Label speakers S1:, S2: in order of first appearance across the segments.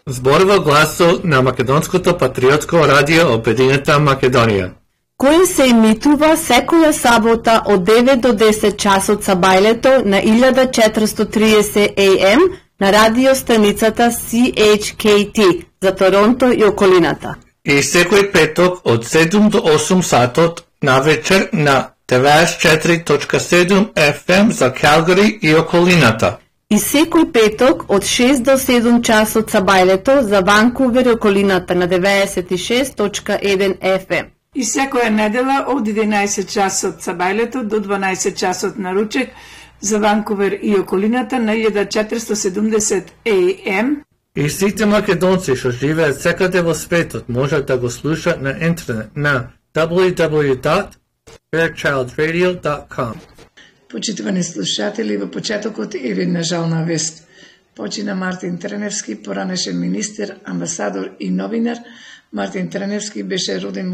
S1: Зборува гласот на Македонското патриотско радио Обединета Македонија,
S2: кој се емитува секоја сабота од 9 до 10 часот сабајлето на 1430 AM на радиостаницата CHKT за Торонто и околината.
S1: и секој петок од 7 до 8 сатот на вечер на 94.7 FM за Калгари и околината.
S2: И секој петок од 6 до 7 часот сабајлето за Ванкувер и околината на 96.1 FM.
S3: И секоја недела од 11 часот сабајлето до 12 часот на ручек за Ванкувер и околината на 1470 AM.
S1: И сите македонци што живеат секаде во светот можат да го слушаат на интернет на www.fairchildradio.com.
S3: Почитувани слушатели, во почетокот е една жална вест. Почина Мартин Треневски, поранешен министер, амбасадор и новинар. Мартин Треневски беше роден во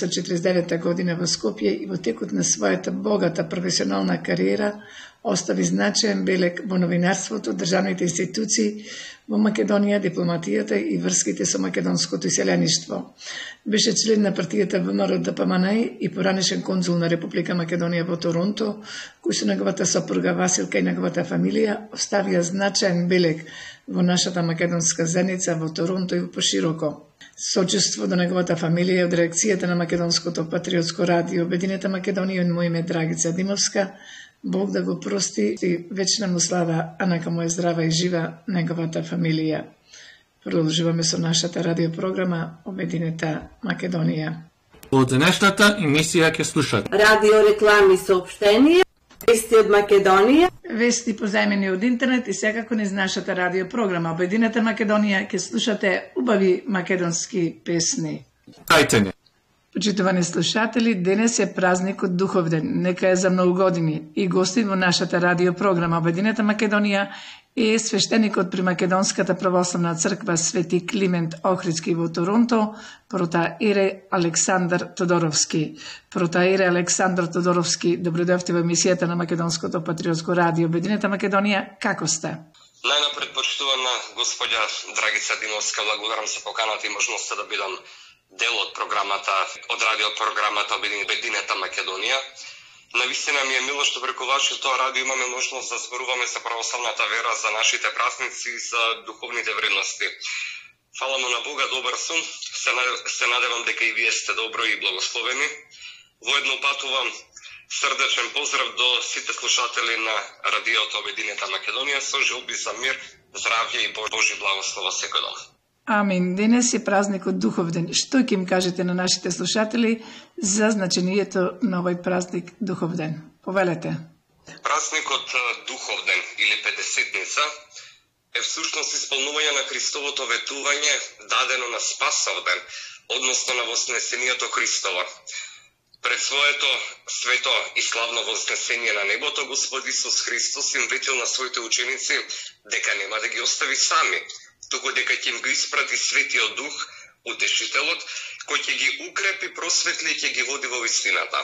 S3: 1949 година во Скопје и во текот на својата богата професионална кариера остави значаен белег во новинарството, државните институции во Македонија, дипломатијата и врските со македонското иселеништво. Беше член на партијата ВМРО ДПМН и поранешен конзул на Република Македонија во Торонто, кој со неговата сопруга Василка и неговата фамилија оставија значаен белег во нашата македонска заедница во Торонто и пошироко. Сочувство до неговата фамилија од редакцијата на Македонското патриотско радио Обединета Македонија и моје име Драгица Димовска. Бог да го прости и вечна му слава, а нека му е здрава и жива неговата фамилија. Продолжуваме со нашата радиопрограма Обединета Македонија.
S1: Во денешната емисија ќе слушат
S2: Радио реклами соопштенија, вести од Македонија,
S3: Вести позајмени од интернет и секако низ нашата радиопрограма Обединета Македонија ќе слушате убави македонски песни.
S1: Кајте не.
S3: Почитувани слушатели, денес е празникот Духовден, нека е за многу години и гостин во нашата радиопрограма Обединета Македонија е свештеникот при Македонската православна црква Свети Климент Охридски во Торонто, протоиере Александар Тодоровски. Протоиере Александар Тодоровски, добродојавте во емисијата на Македонското патриотско радио Обединета Македонија, како сте?
S4: Најнапред, почитувана господја Драгица Димовска, благодарам за поканата и можноста да бидам дел од програмата, од радиопрограмата Обединета Македонија. Навистина ми е мило што преку вашето радио имаме можност да зборуваме за православната вера, за нашите празници и за духовните вредности. Фала му на Бога, добар сум. Се надевам дека и вие сте добро и благословени. Воедно патувам срдечен поздрав до сите слушатели на радиото Обединета Македонија со желби за мир, здравје и Божи благослов секој ден.
S3: Амин. Денес е празникот Духовден. Што ќе им кажете на нашите слушатели за значението на овој празник Духовден? Повелете.
S4: Празникот Духовден или Петдесетница е всушност исполнување на Христовото ветување дадено на Спасовден, односно на Вознесението Христово. Пред своето свето и славно вознесение на небото, Господ Исус Христос им ветил на своите ученици дека нема да ги остави сами, туку дека ќе им го испрати Светиот Дух, Утешителот, кој ќе ги укрепи, просветли и ќе ги води во вистината.